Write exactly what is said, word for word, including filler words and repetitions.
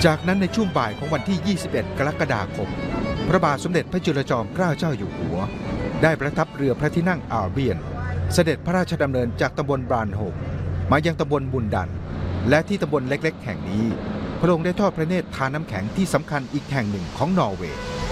จากนั้นในช่วงบ่ายของวันที่ ยี่สิบเอ็ด กรกฎาคมพระบาทสมเด็จพระจุลจอมเกล้าเจ้าอยู่หัวได้ประทับเรือพระที่นั่งอาร์เบียนเสด็จพระราชดำเนินจากตำบลบรานโฮมมายังตำบลบุญดันและที่ตำบลเล็กๆแห่งนี้พระองค์ได้ทอดพระเนตรทานน้ำแข็งที่สำคัญอีกแห่งหนึ่งของนอร์เวย์